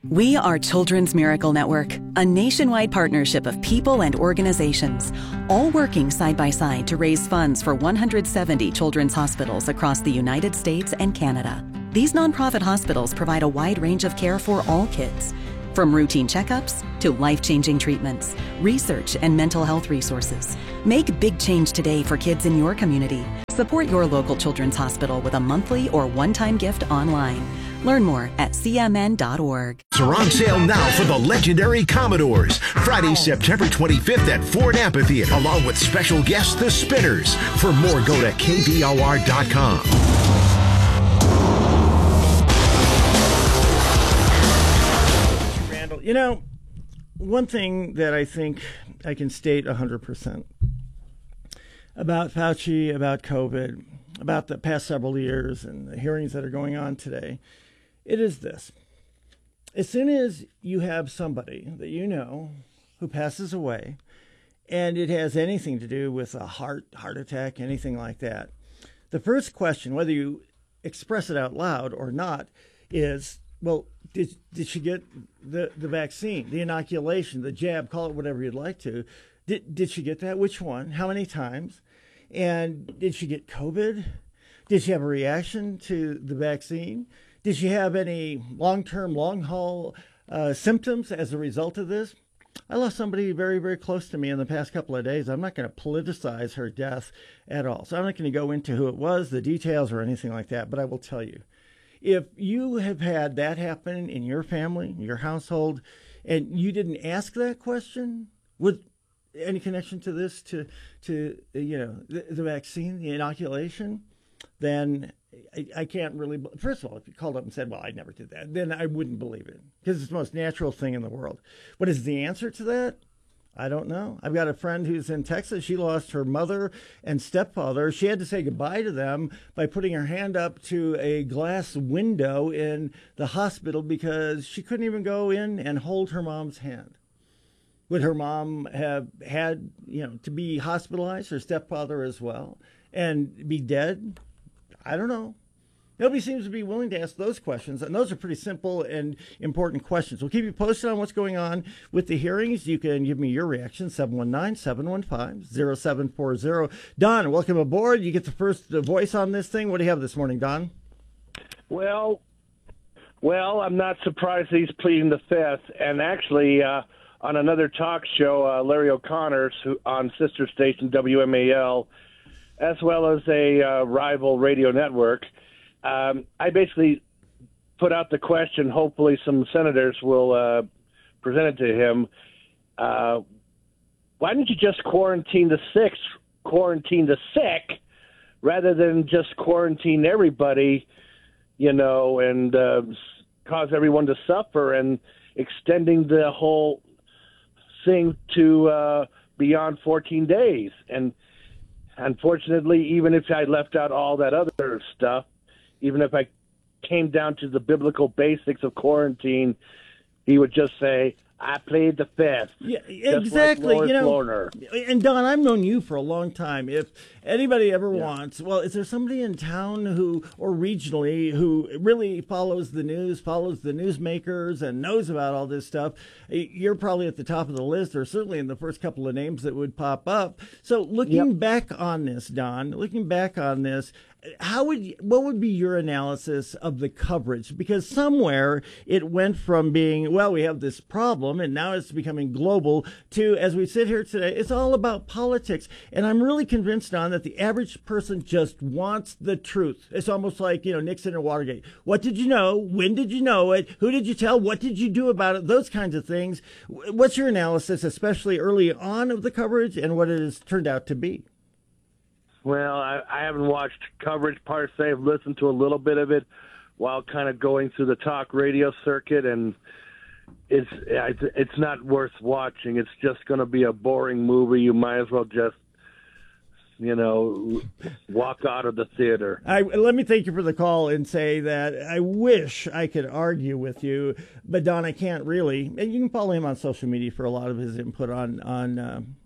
We are Children's Miracle Network, a nationwide partnership of people and organizations, all working side by side to raise funds for 170 children's hospitals across the United States and Canada. These nonprofit hospitals provide a wide range of care for all kids, from routine checkups to life-changing treatments, research, and mental health resources. Make big change today for kids in your community. Support your local children's hospital with a monthly or one-time gift online. Learn more at cmn.org. Are on sale now for the legendary Commodores. Friday, September 25th at Ford Amphitheater, along with special guests, the Spinners. For more, go to KBOR.com. Randall, you know, one thing that I think I can state 100% about Fauci, about COVID, about the past several years and the hearings that are going on today, it is this. As soon as you have somebody that you know who passes away and it has anything to do with a heart attack, anything like that, the first question, whether you express it out loud or not, is, well, did she get the vaccine, the inoculation, the jab, call it whatever you'd like to. Did she get that? Which one? How many times? And did she get COVID? Did she have a reaction to the vaccine? Did she have any long-term, long-haul symptoms as a result of this? I lost somebody very, very close to me in the past couple of days. I'm not going to politicize her death at all. So I'm not going to go into who it was, the details, or anything like that. But I will tell you, if you have had that happen in your family, your household, and you didn't ask that question, with any connection to this, to you know, the vaccine, the inoculation, then I can't really. First of all, if you called up and said, well, I never did that, then I wouldn't believe it, because it's the most natural thing in the world. What is the answer to that? I don't know. I've got a friend who's in Texas. She lost her mother and stepfather. She had to say goodbye to them by putting her hand up to a glass window in the hospital because she couldn't even go in and hold her mom's hand. Would her mom have had, you know, to be hospitalized, her stepfather as well, and be dead? I don't know. Nobody seems to be willing to ask those questions, and those are pretty simple and important questions. We'll keep you posted on what's going on with the hearings. You can give me your reaction, 719-715-0740. Don, welcome aboard. You get the first voice on this thing. What do you have this morning, Don? Well, I'm not surprised he's pleading the fifth, and actually on another talk show, Larry O'Connor's on sister station WMAL, as well as a rival radio network, I basically put out the question. Hopefully some senators will present it to him. Why didn't you just quarantine the sick rather than just quarantine everybody, you know, and cause everyone to suffer, and extending the whole thing to beyond 14 days? And unfortunately, even if I left out all that other stuff, even if I came down to the biblical basics of quarantine, he would just say, I played the fifth. Yeah, exactly. Like, you know, Lohner. And Don, I've known you for a long time. If anybody ever wants, well, is there somebody in town who, or regionally, who really follows the news, follows the newsmakers, and knows about all this stuff? You're probably at the top of the list, or certainly in the first couple of names that would pop up. So looking back on this, Don, what would be your analysis of the coverage? Because somewhere it went from being, well, we have this problem, and now it's becoming global, to, as we sit here today, it's all about politics. And I'm really convinced, Don, that the average person just wants the truth. It's almost like, you know, Nixon and Watergate. What did you know? When did you know it? Who did you tell? What did you do about it? Those kinds of things. What's your analysis, especially early on, of the coverage and what it has turned out to be? Well, I haven't watched coverage per se. I've listened to a little bit of it while kind of going through the talk radio circuit, and it's not worth watching. It's just going to be a boring movie. You might as well just, you know, walk out of the theater. Let me thank you for the call and say that I wish I could argue with you, but Don, I can't really. And you can follow him on social media for a lot of his input on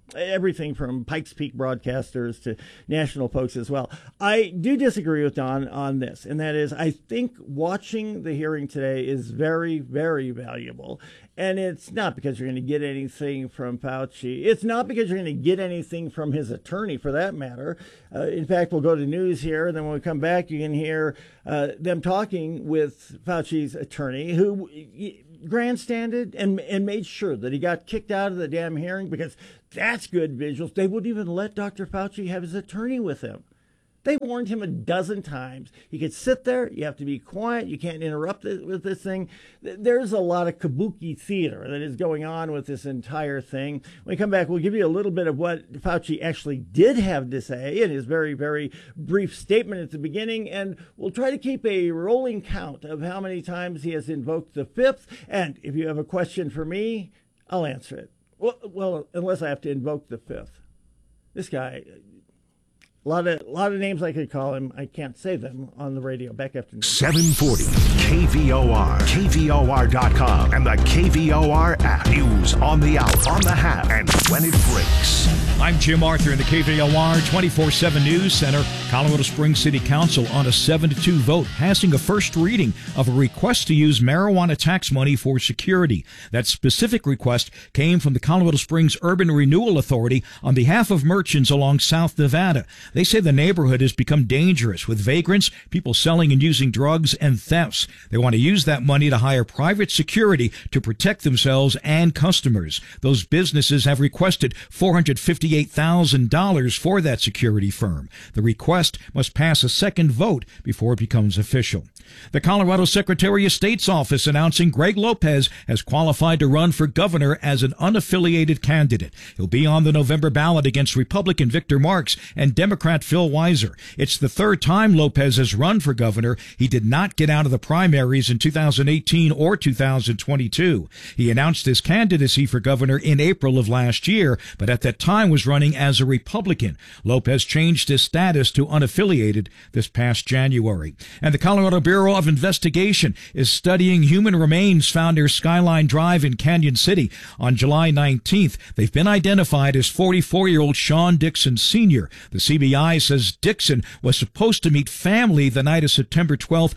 everything from Pikes Peak broadcasters to national folks as well. I do disagree with Don on this, and that is I think watching the hearing today is very, very valuable. And it's not because you're going to get anything from Fauci. It's not because you're going to get anything from his attorney, for that matter. In fact, we'll go to news here, and then when we come back, you can hear them talking with Fauci's attorney, who grandstanded and made sure that he got kicked out of the damn hearing, because that's good visuals. They wouldn't even let Dr. Fauci have his attorney with him. They warned him a dozen times. He could sit there. You have to be quiet. You can't interrupt with this thing. There's a lot of kabuki theater that is going on with this entire thing. When we come back, we'll give you a little bit of what Fauci actually did have to say in his very, very brief statement at the beginning. And we'll try to keep a rolling count of how many times he has invoked the fifth. And if you have a question for me, I'll answer it. Well, unless I have to invoke the fifth. This guy... A lot of names I could call him. I can't say them on the radio. Back after 740 KVOR, KVOR.com, and the KVOR app. News on the hour, on the half, and when it breaks. I'm Jim Arthur in the KVOR 24/7 News Center. Colorado Springs City Council on a 7-2 vote passing a first reading of a request to use marijuana tax money for security. That specific request came from the Colorado Springs Urban Renewal Authority on behalf of merchants along South Nevada. They say the neighborhood has become dangerous with vagrants, people selling and using drugs, and thefts. They want to use that money to hire private security to protect themselves and customers. Those businesses have requested $458,000 for that security firm. The request must pass a second vote before it becomes official. The Colorado Secretary of State's office announcing Greg Lopez has qualified to run for governor as an unaffiliated candidate. He'll be on the November ballot against Republican Victor Marx and Democrat Phil Weiser. It's the third time Lopez has run for governor. He did not get out of the primaries in 2018 or 2022. He announced his candidacy for governor in April of last year, but at that time was running as a Republican. Lopez changed his status to unaffiliated this past January. And the Colorado Bureau of Investigation is studying human remains found near Skyline Drive in Canyon City. On July 19th, they've been identified as 44-year-old Sean Dixon Sr. The CBI says Dixon was supposed to meet family the night of September 12th,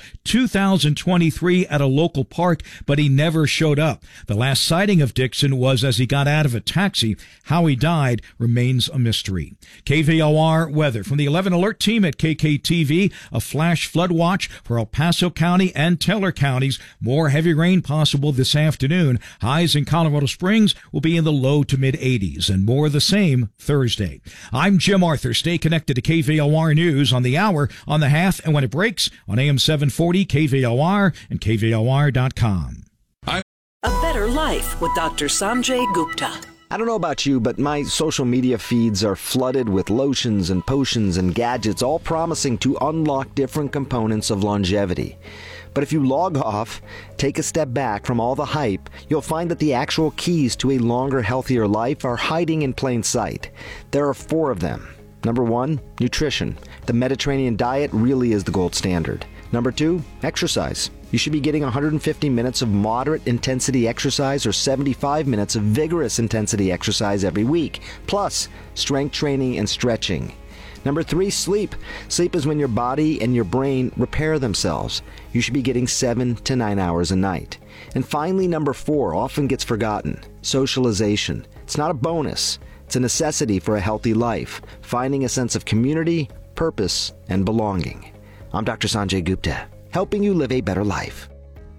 2023 at a local park, but he never showed up. The last sighting of Dixon was as he got out of a taxi. How he died remains a mystery. KVOR weather from the 11 Alert team at KKTV, a flash flood watch for El Paso County and Teller counties. More heavy rain possible this afternoon. Highs in Colorado Springs will be in the low to mid 80s and more the same Thursday. I'm Jim Arthur. Stay connected to KVOR News on the hour, on the half, and when it breaks on AM 740 KVOR and KVOR.com. A better life with Dr. Sanjay Gupta. I don't know about you, but my social media feeds are flooded with lotions and potions and gadgets, all promising to unlock different components of longevity. But if you log off, take a step back from all the hype, you'll find that the actual keys to a longer, healthier life are hiding in plain sight. There are 4 of them. Number 1, nutrition. The Mediterranean diet really is the gold standard. Number 2, exercise. You should be getting 150 minutes of moderate intensity exercise or 75 minutes of vigorous intensity exercise every week, plus strength training and stretching. Number 3, sleep. Sleep is when your body and your brain repair themselves. You should be getting 7 to 9 hours a night. And finally, number 4 often gets forgotten, socialization. It's not a bonus. It's a necessity for a healthy life, finding a sense of community, purpose, and belonging. I'm Dr. Sanjay Gupta, helping you live a better life.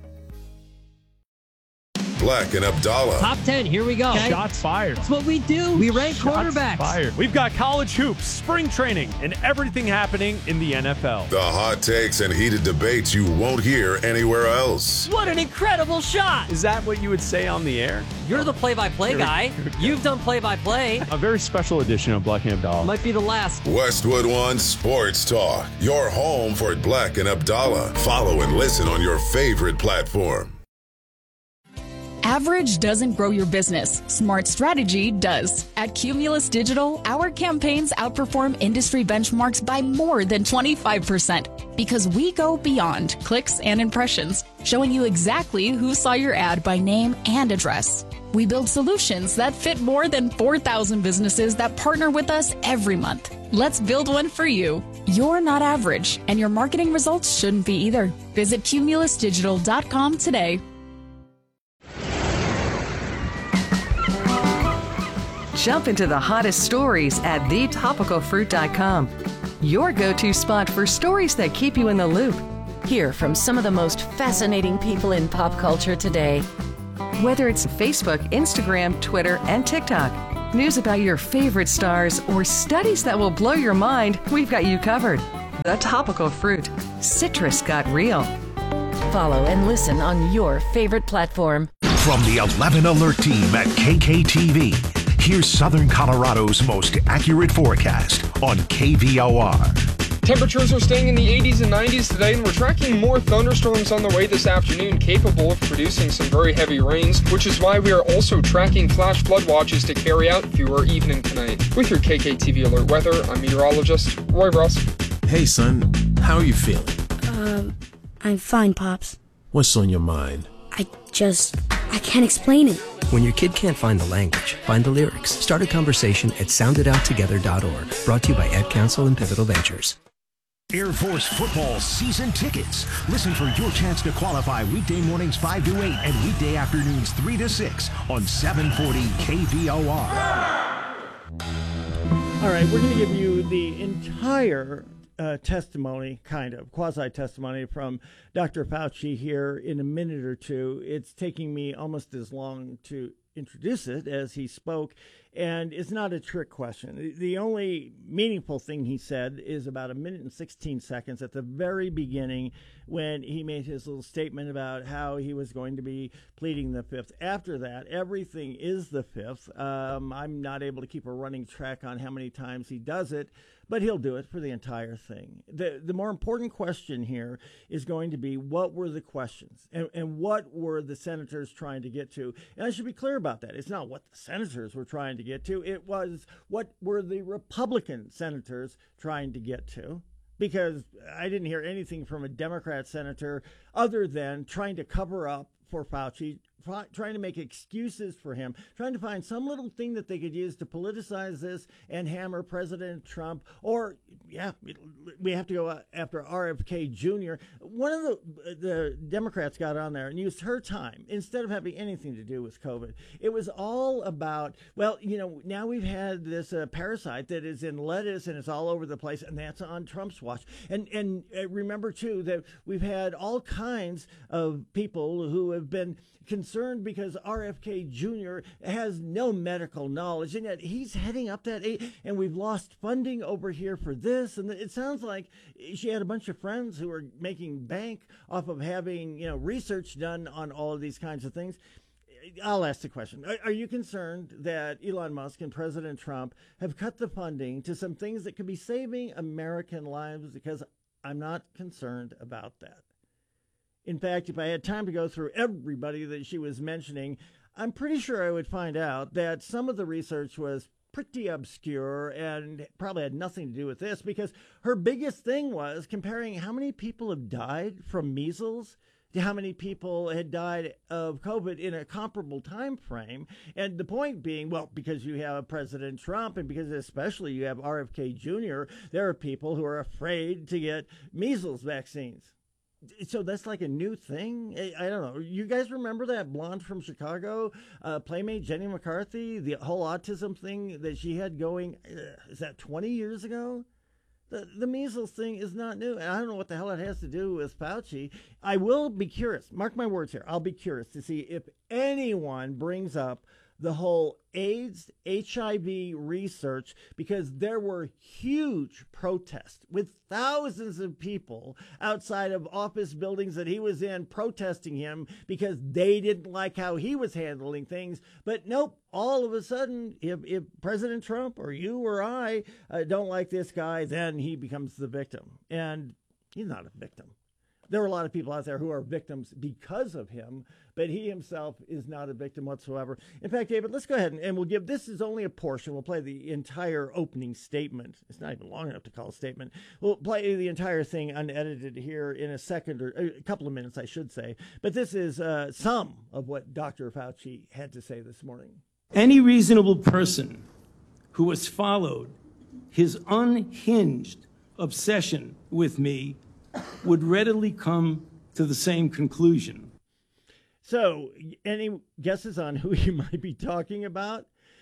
Black and Abdallah. Top 10, here we go. Okay. Shots fired. That's what we do. We rank quarterbacks. Fired. We've got college hoops, spring training, and everything happening in the NFL. The hot takes and heated debates you won't hear anywhere else. What an incredible shot. Is that what you would say on the air? You're the play-by-play guy. You've done play-by-play. A very special edition of Black and Abdallah. Might be the last. Westwood One Sports Talk. Your home for Black and Abdallah. Follow and listen on your favorite platform. Average doesn't grow your business. Smart strategy does. At Cumulus Digital, our campaigns outperform industry benchmarks by more than 25% because we go beyond clicks and impressions, showing you exactly who saw your ad by name and address. We build solutions that fit more than 4,000 businesses that partner with us every month. Let's build one for you. You're not average, and your marketing results shouldn't be either. Visit cumulusdigital.com today. Jump into the hottest stories at thetopicalfruit.com. Your go-to spot for stories that keep you in the loop. Hear from some of the most fascinating people in pop culture today. Whether it's Facebook, Instagram, Twitter, and TikTok, news about your favorite stars, or studies that will blow your mind, we've got you covered. The Topical Fruit. Citrus got real. Follow and listen on your favorite platform. From the 11 Alert Team at KKTV, here's Southern Colorado's most accurate forecast on KVOR. Temperatures are staying in the 80s and 90s today, and we're tracking more thunderstorms on the way this afternoon, capable of producing some very heavy rains, which is why we are also tracking flash flood watches to carry out through our evening tonight. With your KKTV Alert Weather, I'm meteorologist Roy Ross. Hey, son. How are you feeling? I'm fine, Pops. What's on your mind? I can't explain it. When your kid can't find the language, find the lyrics. Start a conversation at soundedouttogether.org. Brought to you by Ad Council and Pivotal Ventures. Air Force football season tickets. Listen for your chance to qualify weekday mornings 5 to 8 and weekday afternoons 3 to 6 on 740 KVOR. All right, we're going to give you the entire testimony, kind of quasi-testimony from Dr. Fauci here in a minute or two. It's taking me almost as long to introduce it as he spoke, and it's not a trick question. The only meaningful thing he said is about 1 minute and 16 seconds at the very beginning when he made his little statement about how he was going to be pleading the fifth. After that, everything is the fifth. I'm not able to keep a running track on how many times he does it, but he'll do it for the entire thing. The more important question here is going to be, what were the questions and what were the senators trying to get to? And I should be clear about that. It's not what the senators were trying to get to. It was, what were the Republican senators trying to get to? Because I didn't hear anything from a Democrat senator other than trying to cover up for Fauci, trying to make excuses for him, trying to find some little thing that they could use to politicize this and hammer President Trump. Or, yeah, we have to go after RFK Jr. One of the Democrats got on there and used her time instead of having anything to do with COVID. It was all about, well, you know, now we've had this parasite that is in lettuce and it's all over the place, and that's on Trump's watch. And remember, too, that we've had all kinds of people who have been concerned because RFK Jr. has no medical knowledge, and yet he's heading up that and we've lost funding over here for this. And it sounds like she had a bunch of friends who are making bank off of having, you know, research done on all of these kinds of things. I'll ask the question. Are you concerned that Elon Musk and President Trump have cut the funding to some things that could be saving American lives? Because I'm not concerned about that. In fact, if I had time to go through everybody that she was mentioning, I'm pretty sure I would find out that some of the research was pretty obscure and probably had nothing to do with this, because her biggest thing was comparing how many people have died from measles to how many people had died of COVID in a comparable time frame. And the point being, well, because you have President Trump and because especially you have RFK Jr., there are people who are afraid to get measles vaccines. So that's like a new thing. I don't know. You guys remember that blonde from Chicago, Playmate Jenny McCarthy, the whole autism thing that she had going? Is that 20 years ago? The measles thing is not new. And I don't know what the hell it has to do with Fauci. I will be curious. Mark my words here. I'll be curious to see if anyone brings up the whole AIDS, HIV research, because there were huge protests with thousands of people outside of office buildings that he was in protesting him because they didn't like how he was handling things. But nope, all of a sudden, if President Trump or you or I don't like this guy, then he becomes the victim. And he's not a victim. There are a lot of people out there who are victims because of him, but he himself is not a victim whatsoever. In fact, David, let's go ahead and we'll give, this is only a portion. We'll play the entire opening statement. It's not even long enough to call a statement. We'll play the entire thing unedited here in a second, or a couple of minutes, I should say. But this is some of what Dr. Fauci had to say this morning. Any reasonable person who has followed his unhinged obsession with me would readily come to the same conclusion. So, any guesses on who you might be talking about?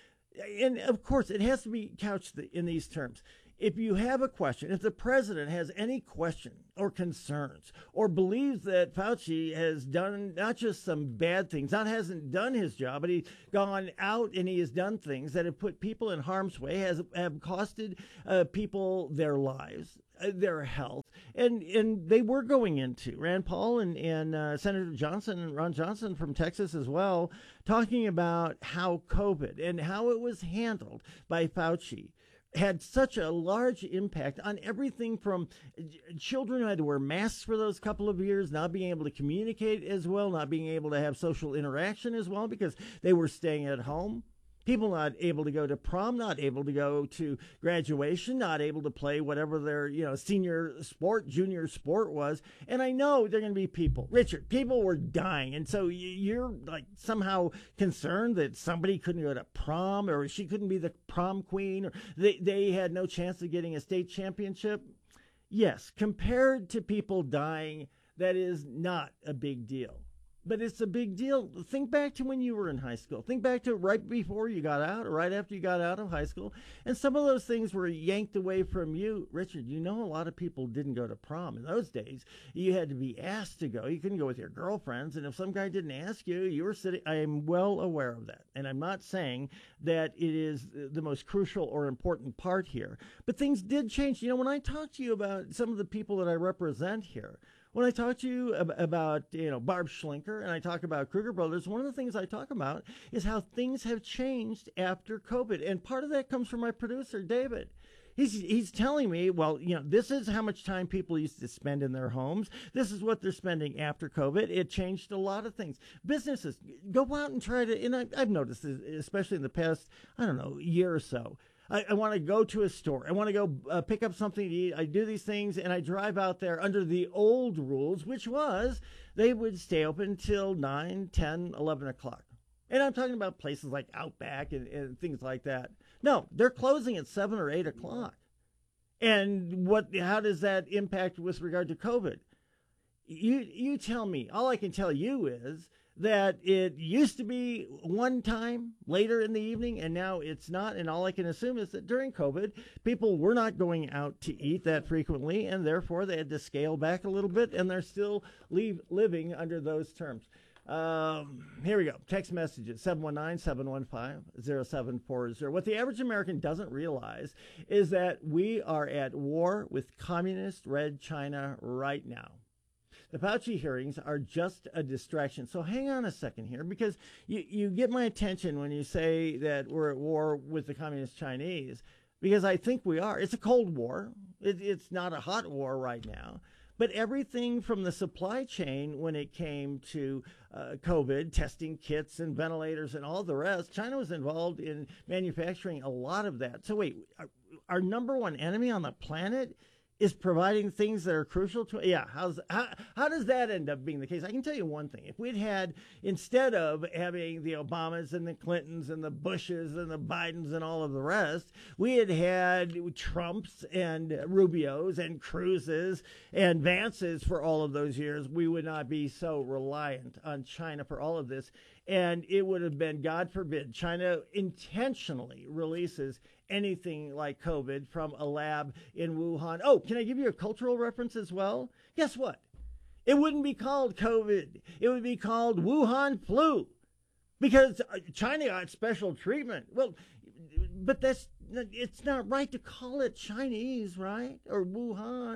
And of course, it has to be couched in these terms. If you have a question, if the president has any question or concerns or believes that Fauci has done not just some bad things, hasn't done his job, but he's gone out and he has done things that have put people in harm's way, have costed people their lives, their health, and they were going into Rand Paul and Senator Johnson and Ron Johnson from Texas as well, talking about how COVID and how it was handled by Fauci had such a large impact on everything from children who had to wear masks for those couple of years, not being able to communicate as well, not being able to have social interaction as well because they were staying at home. People not able to go to prom, not able to go to graduation, not able to play whatever their, senior sport, junior sport was. And I know there are going to be people, Richard, people were dying. And so you're like somehow concerned that somebody couldn't go to prom or she couldn't be the prom queen or they had no chance of getting a state championship. Yes, compared to people dying, that is not a big deal. But it's a big deal. Think back to when you were in high school. Think back to right before you got out or right after you got out of high school. And some of those things were yanked away from you. Richard, a lot of people didn't go to prom in those days. You had to be asked to go. You couldn't go with your girlfriends. And if some guy didn't ask you, you were sitting. I am well aware of that. And I'm not saying that it is the most crucial or important part here. But things did change. When I talk to you about some of the people that I represent here, when I talk to you about, Barb Schlinker and I talk about Kruger Brothers, one of the things I talk about is how things have changed after COVID. And part of that comes from my producer, David. He's telling me, well, this is how much time people used to spend in their homes. This is what they're spending after COVID. It changed a lot of things. Businesses, go out and try to, and I've noticed this, especially in the past, year or so. I want to go to a store. I want to go pick up something to eat. I do these things, and I drive out there under the old rules, which was they would stay open till 9, 10, 11 o'clock. And I'm talking about places like Outback and things like that. No, they're closing at 7 or 8 o'clock. And how does that impact with regard to COVID? You tell me. All I can tell you is that it used to be one time later in the evening, and now it's not. And all I can assume is that during COVID, people were not going out to eat that frequently, and therefore they had to scale back a little bit, and they're still living under those terms. Here we go. Text messages, 719-715-0740. What the average American doesn't realize is that we are at war with communist Red China right now. The Fauci hearings are just a distraction. So hang on a second here, because you get my attention when you say that we're at war with the communist Chinese, because I think we are. It's a Cold War. It's not a hot war right now. But everything from the supply chain when it came to COVID, testing kits and ventilators and all the rest, China was involved in manufacturing a lot of that. So wait, our number one enemy on the planet is providing things that are crucial to it. Yeah, how does that end up being the case? I can tell you one thing. If we'd had, instead of having the Obamas and the Clintons and the Bushes and the Bidens and all of the rest, we had Trumps and Rubios and Cruzes and Vances for all of those years, we would not be so reliant on China for all of this. And it would have been, God forbid, China intentionally releases anything like COVID from a lab in Wuhan. Oh, can I give you a cultural reference as well? Guess what? It wouldn't be called COVID. It would be called Wuhan flu, because China got special treatment. Well, but it's not right to call it Chinese, right? Or Wuhan.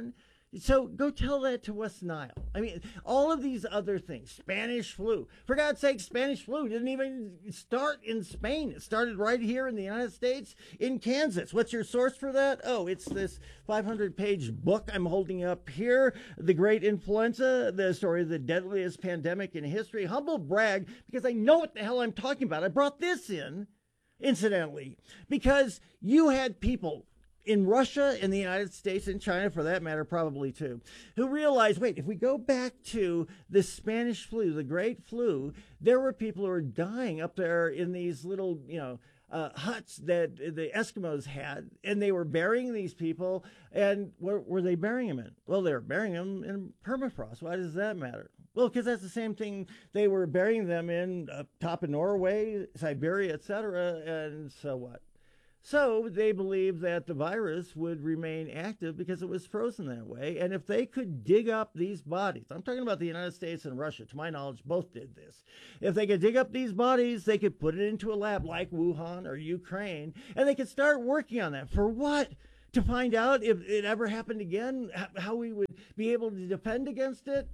So go tell that to West Nile. I mean, all of these other things, Spanish flu. For God's sake, Spanish flu didn't even start in Spain. It started right here in the United States, in Kansas. What's your source for that? Oh, it's this 500-page book I'm holding up here, The Great Influenza, the story of the deadliest pandemic in history. Humble brag, because I know what the hell I'm talking about. I brought this in, incidentally, because you had people in Russia, in the United States, and China, for that matter, probably too, who realized, wait, if we go back to the Spanish flu, the Great Flu, there were people who were dying up there in these little, huts that the Eskimos had, and they were burying these people. And where were they burying them in? Well, they were burying them in permafrost. Why does that matter? Well, because that's the same thing they were burying them in up top of Norway, Siberia, etc. And so what? So they believed that the virus would remain active because it was frozen that way. And if they could dig up these bodies, I'm talking about the United States and Russia, to my knowledge, both did this. If they could dig up these bodies, they could put it into a lab like Wuhan or Ukraine, and they could start working on that. For what? To find out if it ever happened again, how we would be able to defend against it?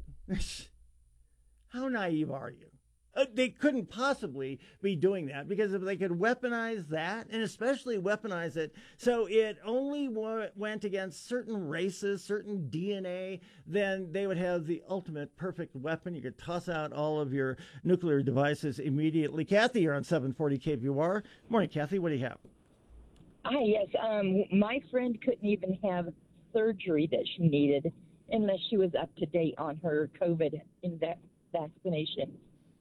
How naive are you? They couldn't possibly be doing that, because if they could weaponize that, and especially weaponize it so it only went against certain races, certain DNA, then they would have the ultimate perfect weapon. You could toss out all of your nuclear devices immediately. Kathy, you're on 740 KVUR. Morning, Kathy. What do you have? Hi, yes. My friend couldn't even have surgery that she needed unless she was up to date on her COVID vaccination.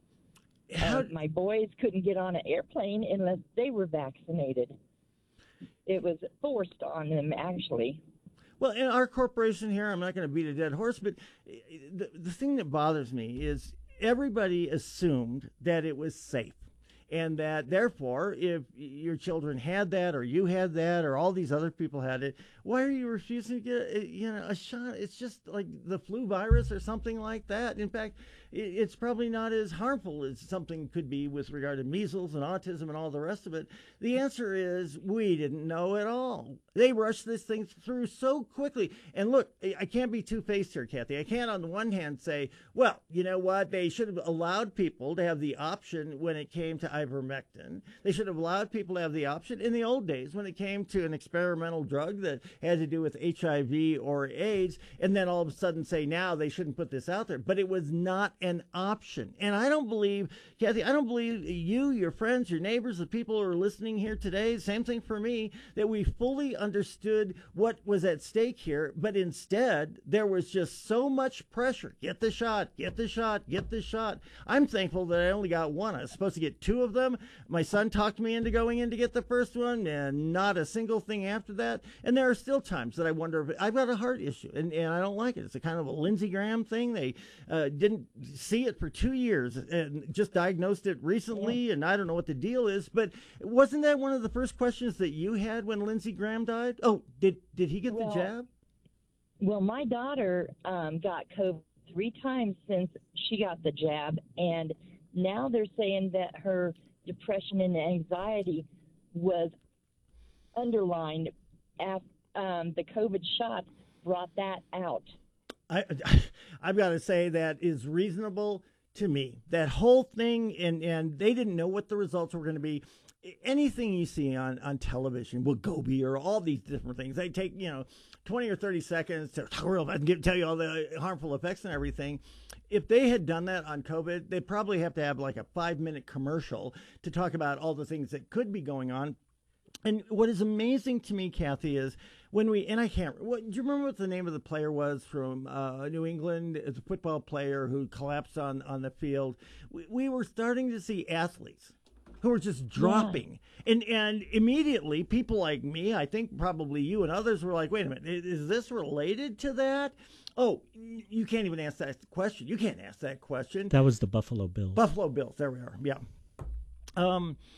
My boys couldn't get on an airplane unless they were vaccinated. It was forced on them, actually. Well, in our corporation here, I'm not going to beat a dead horse, but the thing that bothers me is everybody assumed that it was safe. And that, therefore, if your children had that, or you had that, or all these other people had it, why are you refusing to get a shot? It's just like the flu virus or something like that. In fact, it's probably not as harmful as something could be with regard to measles and autism and all the rest of it. The answer is we didn't know at all. They rushed this thing through so quickly. And look, I can't be two-faced here, Kathy. I can't on the one hand say, well, you know what, they should have allowed people to have the option when it came to ivermectin. They should have allowed people to have the option in the old days when it came to an experimental drug that had to do with HIV or AIDS, and then all of a sudden say now they shouldn't put this out there. But it was not an option. And I don't believe, Kathy, I don't believe you, your friends, your neighbors, the people who are listening here today, same thing for me, that we fully understood what was at stake here. But instead, there was just so much pressure. Get the shot, get the shot, get the shot. I'm thankful that I only got one. I was supposed to get two of them. My son talked me into going in to get the first one, and not a single thing after that. And there are still times that I wonder if I've got a heart issue, and I don't like it. It's a kind of a Lindsey Graham thing. They didn't see it for 2 years and just diagnosed it recently, and I don't know what the deal is. But wasn't that one of the first questions that you had when Lindsey Graham died? Oh, did he get the jab? Well, my daughter got COVID 3 times since she got the jab, and now they're saying that her depression and anxiety was underlined after the COVID shot brought that out. I've got to say that is reasonable to me. That whole thing, and they didn't know what the results were going to be. Anything you see on television, Wegovy or all these different things, they take 20 or 30 seconds to tell you all the harmful effects and everything. If they had done that on COVID, they'd probably have to have like a 5-minute commercial to talk about all the things that could be going on. And what is amazing to me, Kathy, is when do you remember what the name of the player was from New England? It's a football player who collapsed on the field. We were starting to see athletes who were just dropping. Yeah. And immediately people like me, I think probably you and others, were like, wait a minute, is this related to that? Oh, you can't even ask that question. You can't ask that question. That was the Buffalo Bills. Buffalo Bills. There we are. Yeah.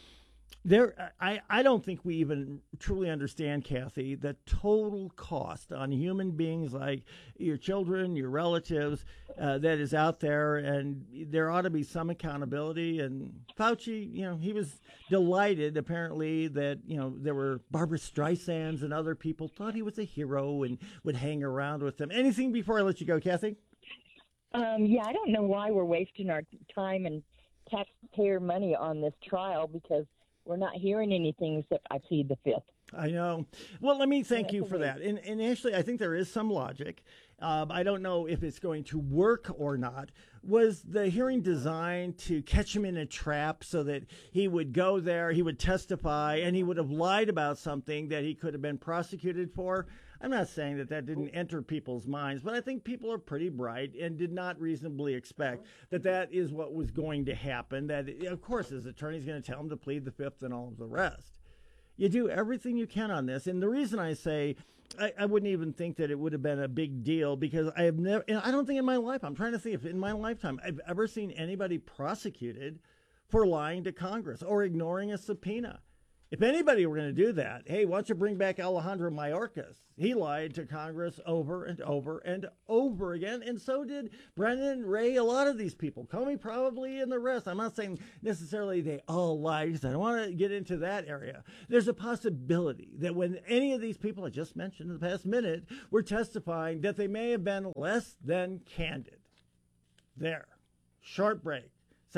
I don't think we even truly understand, Kathy, the total cost on human beings like your children, your relatives, that is out there, and there ought to be some accountability. And Fauci, he was delighted, apparently, that, there were Barbara Streisands and other people thought he was a hero and would hang around with them. Anything before I let you go, Kathy? I don't know why we're wasting our time and taxpayer money on this trial, because we're not hearing anything except I plead the fifth. I know. Well, let me thank you for that. And actually, I think there is some logic. I don't know if it's going to work or not. Was the hearing designed to catch him in a trap so that he would go there, he would testify, and he would have lied about something that he could have been prosecuted for? I'm not saying that didn't enter people's minds, but I think people are pretty bright and did not reasonably expect that is what was going to happen. That, of course, his attorney's going to tell him to plead the fifth and all of the rest. You do everything you can on this. And the reason I say I wouldn't even think that it would have been a big deal, because I don't think in my life, I'm trying to think if in my lifetime I've ever seen anybody prosecuted for lying to Congress or ignoring a subpoena. If anybody were going to do that, hey, why don't you bring back Alejandro Mayorkas? He lied to Congress over and over and over again, and so did Brennan, Ray, a lot of these people. Comey probably, and the rest. I'm not saying necessarily they all lied, because I don't want to get into that area. There's a possibility that when any of these people I just mentioned in the past minute were testifying, that they may have been less than candid. There. Short break.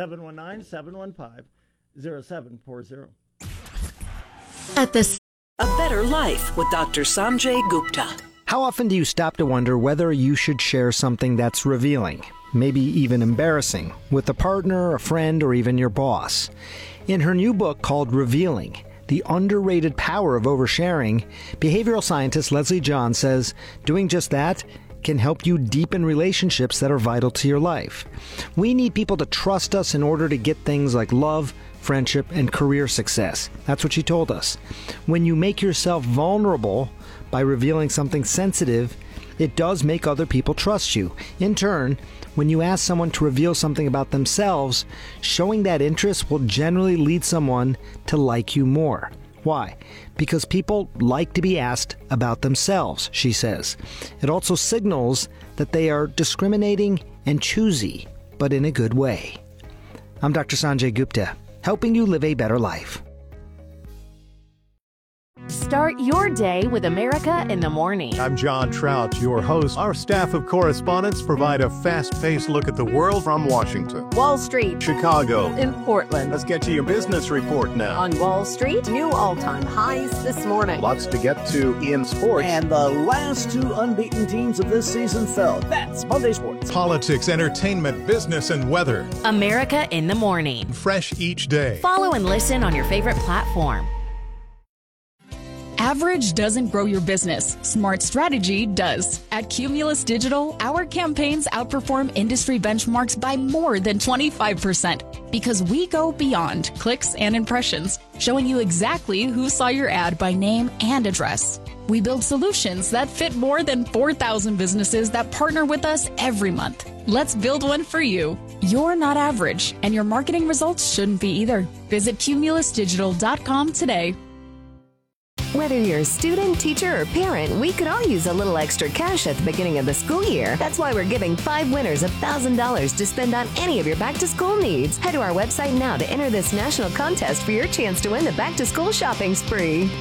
719-715-0740. A Better Life with Dr. Sanjay Gupta. How often do you stop to wonder whether you should share something that's revealing, maybe even embarrassing, with a partner, a friend, or even your boss? In her new book called Revealing, The Underrated Power of Oversharing, behavioral scientist Leslie John says doing just that can help you deepen relationships that are vital to your life. We need people to trust us in order to get things like love, friendship, and career success. That's what she told us. When you make yourself vulnerable by revealing something sensitive, it does make other people trust you. In turn, when you ask someone to reveal something about themselves, showing that interest will generally lead someone to like you more. Why? Because people like to be asked about themselves, she says. It also signals that they are discriminating and choosy, but in a good way. I'm Dr. Sanjay Gupta, helping you live a better life. Start your day with America in the Morning. I'm John Trout, your host. Our staff of correspondents provide a fast-paced look at the world from Washington, Wall Street, Chicago, in Portland. Let's get to your business report now. On Wall Street, new all-time highs this morning. Lots to get to in sports. And the last two unbeaten teams of this season fell. That's Monday Sports. Politics, entertainment, business, and weather. America in the Morning. Fresh each day. Follow and listen on your favorite platform. Average doesn't grow your business. Smart strategy does. At Cumulus Digital, our campaigns outperform industry benchmarks by more than 25% because we go beyond clicks and impressions, showing you exactly who saw your ad by name and address. We build solutions that fit more than 4,000 businesses that partner with us every month. Let's build one for you. You're not average, and your marketing results shouldn't be either. Visit cumulusdigital.com today. Whether you're a student, teacher, or parent, we could all use a little extra cash at the beginning of the school year. That's why we're giving 5 winners $1,000 to spend on any of your back-to-school needs. Head to our website now to enter this national contest for your chance to win the back-to-school shopping spree.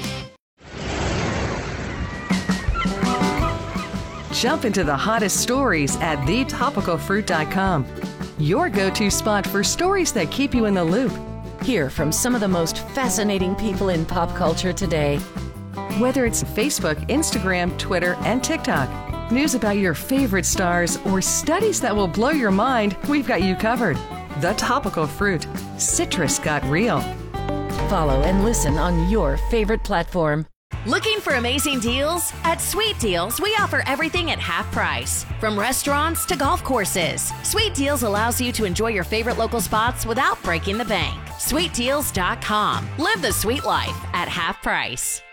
Jump into the hottest stories at thetopicalfruit.com. Your go-to spot for stories that keep you in the loop. Hear from some of the most fascinating people in pop culture today. Whether it's Facebook, Instagram, Twitter, and TikTok, news about your favorite stars, or studies that will blow your mind, we've got you covered. The Topical Fruit. Citrus got real. Follow and listen on your favorite platform. Looking for amazing deals? At Sweet Deals, we offer everything at half price. From restaurants to golf courses, Sweet Deals allows you to enjoy your favorite local spots without breaking the bank. SweetDeals.com. Live the sweet life at half price.